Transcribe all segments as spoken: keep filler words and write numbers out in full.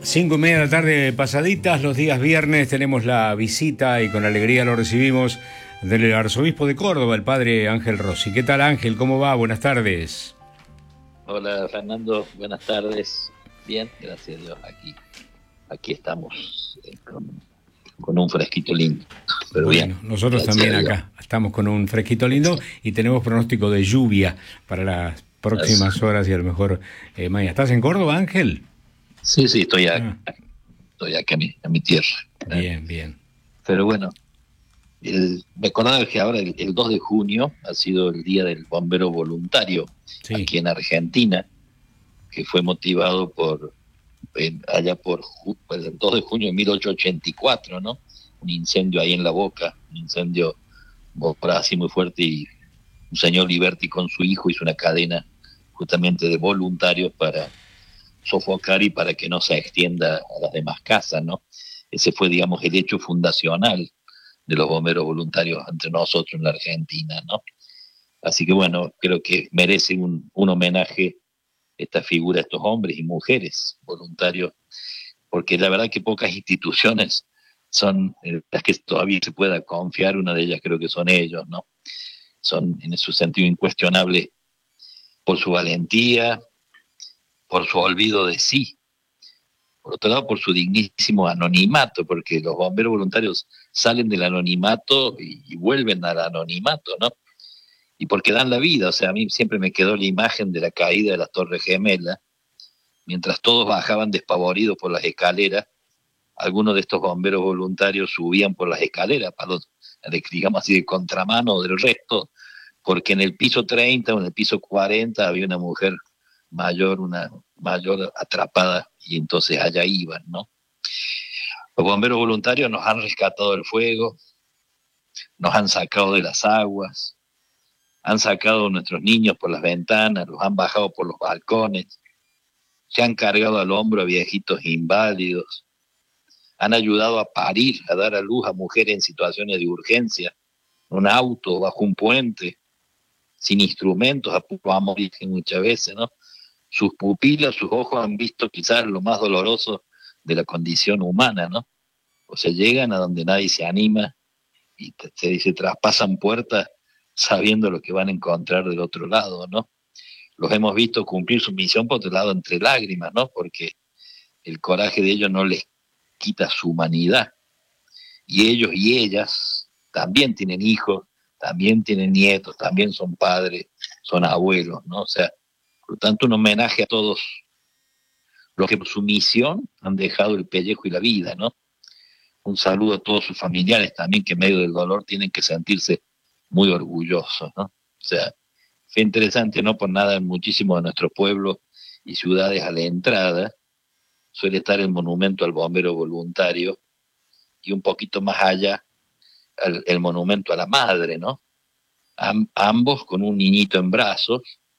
Cinco y media de la tarde pasaditas, los días viernes tenemos la visita y con alegría lo recibimos del arzobispo de Córdoba, el padre Ángel Rossi. ¿Qué tal, Ángel? ¿Cómo va? Buenas tardes. Hola, Fernando. Buenas tardes. Bien, gracias a Dios. Aquí, aquí estamos eh, con, con un fresquito lindo. Pero bueno, bien, nosotros también acá estamos con un fresquito lindo y tenemos pronóstico de lluvia para las próximas Eso. horas y a lo mejor eh, mañana. ¿Estás en Córdoba, Ángel? Sí, sí, estoy acá, ah. estoy acá a mi, a mi tierra. Bien, bien. Pero bueno, el, me acordaba que ahora el, el dos de junio ha sido el Día del Bombero Voluntario sí. aquí en Argentina, que fue motivado por, en, allá por pues, el dos de junio de mil ochocientos ochenta y cuatro, ¿no? Un incendio ahí en La Boca, un incendio así muy fuerte, y un señor Liberti con su hijo hizo una cadena justamente de voluntarios para sofocar y para que no se extienda a las demás casas, ¿no? Ese fue, digamos, el hecho fundacional de los bomberos voluntarios entre nosotros en la Argentina, ¿no? Así que bueno, creo que merece un, un homenaje esta figura, estos hombres y mujeres voluntarios, porque la verdad que pocas instituciones son las que todavía se pueda confiar. Una de ellas creo que son ellos, ¿no? Son en su sentido incuestionable por su valentía, por su olvido de sí, por otro lado por su dignísimo anonimato, porque los bomberos voluntarios salen del anonimato y, y vuelven al anonimato, ¿no? Y porque dan la vida. O sea, a mí siempre me quedó la imagen de la caída de las Torres Gemelas, mientras todos bajaban despavoridos por las escaleras, algunos de estos bomberos voluntarios subían por las escaleras, para los, digamos así, de contramano del resto, porque en el piso treinta o en el piso cuarenta había una mujer mayor, una mayor atrapada, y entonces allá iban, ¿no? Los bomberos voluntarios nos han rescatado del fuego, nos han sacado de las aguas, han sacado a nuestros niños por las ventanas, los han bajado por los balcones, se han cargado al hombro a viejitos inválidos, han ayudado a parir, a dar a luz a mujeres en situaciones de urgencia, en un auto, bajo un puente, sin instrumentos, a puro amor muchas veces, ¿no? Sus pupilas, sus ojos han visto quizás lo más doloroso de la condición humana, ¿no? O sea, llegan a donde nadie se anima y te, se dice, traspasan puertas sabiendo lo que van a encontrar del otro lado, ¿no? Los hemos visto cumplir su misión, por otro lado, entre lágrimas, ¿no? Porque el coraje de ellos no les quita su humanidad. Y ellos y ellas también tienen hijos, también tienen nietos, también son padres, son abuelos, ¿no? O sea, por lo tanto, un homenaje a todos los que por su misión han dejado el pellejo y la vida, ¿no? Un saludo a todos sus familiares también, que en medio del dolor tienen que sentirse muy orgullosos, ¿no? O sea, fue interesante, no por nada, en muchísimos de nuestros pueblos y ciudades a la entrada suele estar el monumento al bombero voluntario, y un poquito más allá el, el monumento a la madre, ¿no? Am, ambos con un niñito en brazos,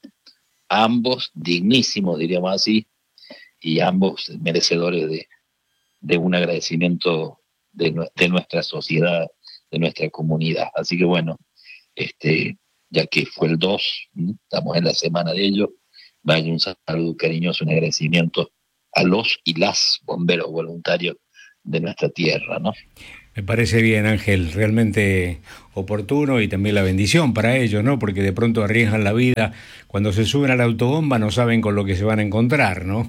ambos dignísimos, diríamos así, y ambos merecedores de, de un agradecimiento de, de nuestra sociedad, de nuestra comunidad. Así que bueno, este, ya que fue el dos, ¿sí? Estamos en la semana de ellos, vaya un saludo cariñoso, un agradecimiento a los y las bomberos voluntarios de nuestra tierra, ¿no? Me parece bien, Ángel, realmente oportuno, y también la bendición para ellos, ¿no? Porque de pronto arriesgan la vida. Cuando se suben a la autobomba no saben con lo que se van a encontrar, ¿no?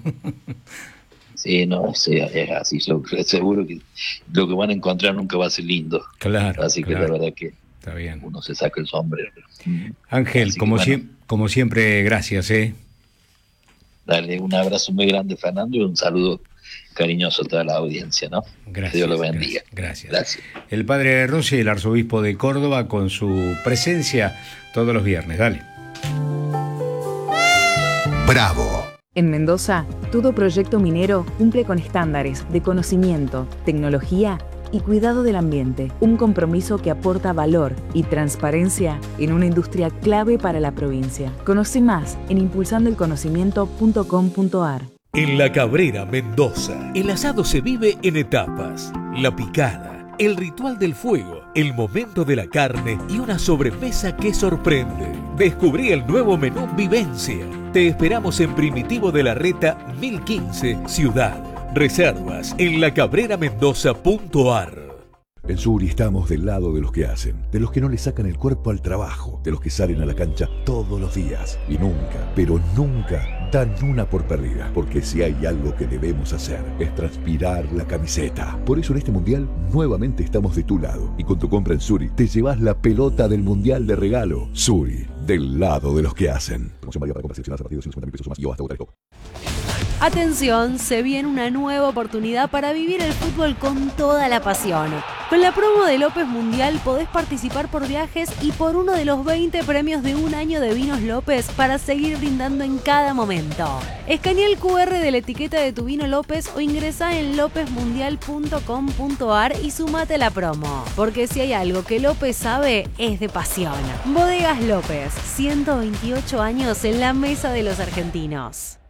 Sí, no, sí, es así. Seguro que lo que van a encontrar nunca va a ser lindo. Claro. Así que claro. la verdad que está bien. Uno se saca el sombrero. Ángel, como, bueno, si, como siempre, gracias, ¿eh? Dale un abrazo muy grande, Fernando, y un saludo cariñoso a toda la audiencia, ¿no? Gracias. Que Dios lo bendiga. Gracias, gracias. Gracias. El padre Rossi, el arzobispo de Córdoba, con su presencia todos los viernes. Dale. Bravo. En Mendoza, todo proyecto minero cumple con estándares de conocimiento, tecnología y cuidado del ambiente. Un compromiso que aporta valor y transparencia en una industria clave para la provincia. Conoce más en impulsando el conocimiento punto com punto ar. En La Cabrera, Mendoza, el asado se vive en etapas. La picada, el ritual del fuego, el momento de la carne y una sobremesa que sorprende. Descubrí el nuevo menú Vivencia. Te esperamos en Primitivo de la Reta mil quince, Ciudad. Reservas en la cabrera mendoza punto a r. En Suri estamos del lado de los que hacen, de los que no le sacan el cuerpo al trabajo, de los que salen a la cancha todos los días y nunca, pero nunca dan una por perdida, porque si hay algo que debemos hacer es transpirar la camiseta. Por eso en este mundial nuevamente estamos de tu lado y con tu compra en Suri te llevas la pelota del mundial de regalo. Suri, del lado de los que hacen. Promoción válida para compras seleccionadas a partir de doscientos cincuenta mil pesos o más y o hasta otra de Atención, se viene una nueva oportunidad para vivir el fútbol con toda la pasión. Con la promo de López Mundial podés participar por viajes y por uno de los veinte premios de un año de Vinos López para seguir brindando en cada momento. Escanea el cu erre de la etiqueta de tu vino López o ingresa en lópez mundial punto com punto a r y sumate a la promo. Porque si hay algo que López sabe, es de pasión. Bodegas López, ciento veintiocho años en la mesa de los argentinos.